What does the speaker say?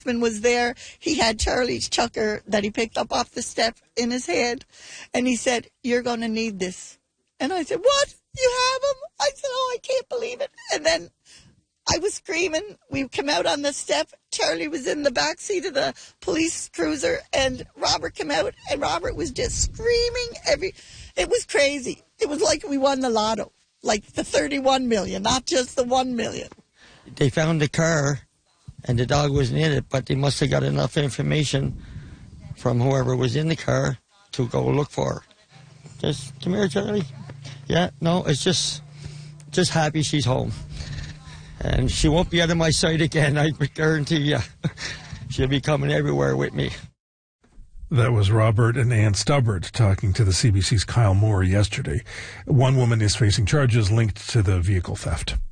was there. He had Charlie's chucker that he picked up off the step in his hand, and he said, "You're going to need this." And I said, "What? You have him?" I said, "Oh, I can't believe it." And then I was screaming. We came out on the step. Charlie was in the back seat of the police cruiser, and Robert came out, and Robert was just screaming. It was crazy. It was like we won the lotto, like the 31 million, not just the 1 million. They found the car, and the dog wasn't in it, but they must have got enough information from whoever was in the car to go look for her. Just, come here, Charlie. Yeah, no, it's just happy she's home. And she won't be out of my sight again, I guarantee you. She'll be coming everywhere with me. That was Robert and Ann Stubbard talking to the CBC's Kyle Moore yesterday. One woman is facing charges linked to the vehicle theft.